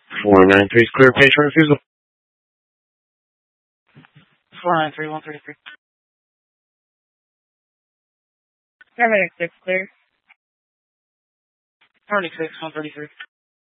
493 is clear. Patient refusal. 493, 133. Paramedic 6 clear. Paramedic 6, 133.